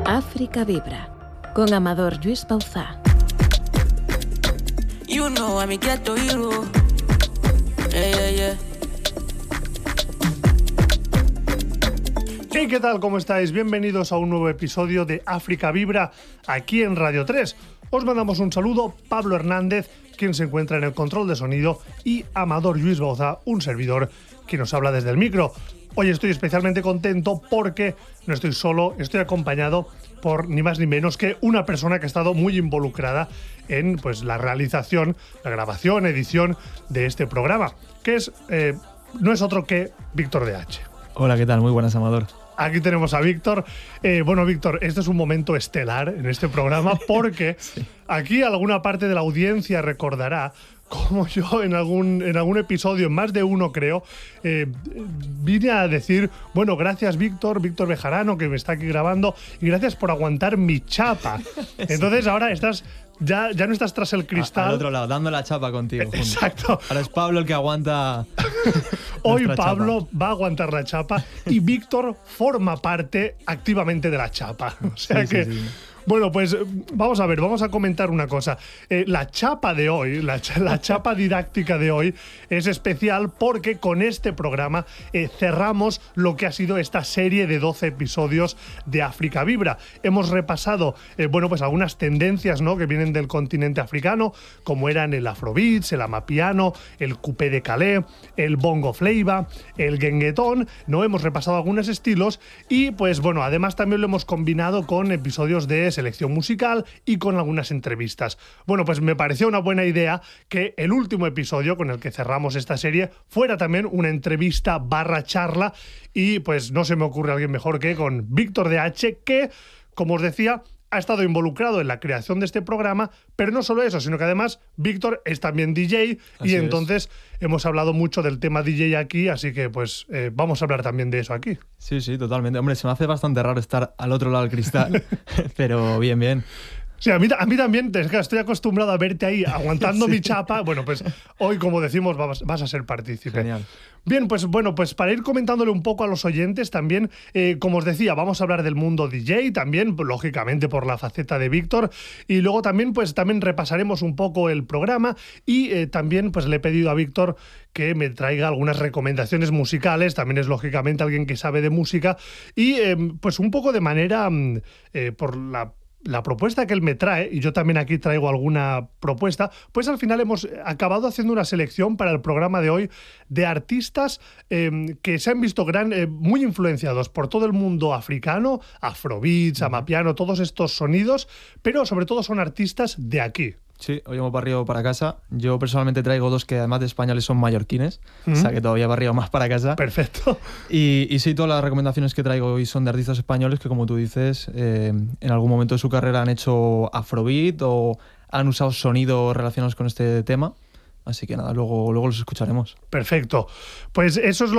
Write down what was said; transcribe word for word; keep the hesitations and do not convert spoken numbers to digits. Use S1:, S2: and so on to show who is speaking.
S1: África Vibra, con Amador Lluís Bauzá.
S2: You know I'm a ghetto hero. Yeah, yeah, yeah.
S3: Hey, ¿qué tal? ¿Cómo estáis? Bienvenidos a un nuevo episodio de África Vibra aquí en Radio tres. Os mandamos un saludo, Pablo Hernández, quien se encuentra en el control de sonido, y Amador Lluís Bauzá, un servidor que nos habla desde el micro. Hoy estoy especialmente contento porque no estoy solo, estoy acompañado por ni más ni menos que una persona que ha estado muy involucrada en pues, la realización, la grabación, edición de este programa, que es eh, no es otro que Víctor D H.
S4: Hola, ¿qué tal? Muy buenas, Amador.
S3: Aquí tenemos a Víctor. Eh, bueno, Víctor, este es un momento estelar en este programa porque sí. Aquí alguna parte de la audiencia recordará como yo en algún, en algún episodio, en más de uno creo, eh, vine a decir, bueno, gracias Víctor, Víctor Bejarano, que me está aquí grabando, y gracias por aguantar mi chapa. Entonces ahora estás, ya, ya no estás tras el cristal.
S4: Al otro lado, dando la chapa contigo. Junto.
S3: Exacto.
S4: Ahora es Pablo el que aguanta.
S3: Hoy Pablo chapa. va a aguantar la chapa y Víctor forma parte activamente de la chapa. O sea sí, que... Sí, sí. Bueno, pues vamos a ver, vamos a comentar una cosa. Eh, la chapa de hoy, la, la chapa didáctica de hoy es especial porque con este programa eh, cerramos lo que ha sido esta serie de doce episodios de África Vibra. Hemos repasado, eh, bueno, pues algunas tendencias, ¿no?, que vienen del continente africano, como eran el afrobeats, el amapiano, el coupé de Calais, el bongo flava, el genguetón, ¿no? Hemos repasado algunos estilos y, pues bueno, además también lo hemos combinado con episodios de selección musical y con algunas entrevistas. Bueno, pues me pareció una buena idea que el último episodio con el que cerramos esta serie fuera también una entrevista barra charla y pues no se me ocurre alguien mejor que con Víctor D H, que, como os decía, ha estado involucrado en la creación de este programa, pero no solo eso, sino que además Víctor es también D J. Así y entonces es. Hemos hablado mucho del tema D J aquí, así que pues eh, vamos a hablar también de eso aquí.
S4: Sí, sí, totalmente. Hombre, se me hace bastante raro estar al otro lado del cristal, pero bien, bien.
S3: Sí, a mí, a mí también, es que estoy acostumbrado a verte ahí aguantando sí. mi chapa. Bueno, pues hoy, como decimos, vas, vas a ser partícipe.
S4: Genial.
S3: Bien, pues bueno, pues para ir comentándole un poco a los oyentes también, eh, como os decía, vamos a hablar del mundo D J, también, lógicamente, por la faceta de Víctor, y luego también, pues también repasaremos un poco el programa y eh, también, pues le he pedido a Víctor que me traiga algunas recomendaciones musicales, también es lógicamente alguien que sabe de música, y eh, pues un poco de manera, eh, por la... la propuesta que él me trae, y yo también aquí traigo alguna propuesta, pues al final hemos acabado haciendo una selección para el programa de hoy de artistas eh, que se han visto gran, eh, muy influenciados por todo el mundo africano, afrobeats, amapiano, todos estos sonidos, pero sobre todo son artistas de aquí.
S4: Sí, hoy hemos barrido para casa. Yo personalmente traigo dos que además de españoles son mallorquines, mm-hmm. o sea que todavía barrido más para casa.
S3: Perfecto.
S4: Y, y sí, todas las recomendaciones que traigo hoy son de artistas españoles que, como tú dices, eh, en algún momento de su carrera han hecho afrobeat o han usado sonidos relacionados con este tema. Así que nada, luego, luego los escucharemos.
S3: Perfecto. Pues eso es lo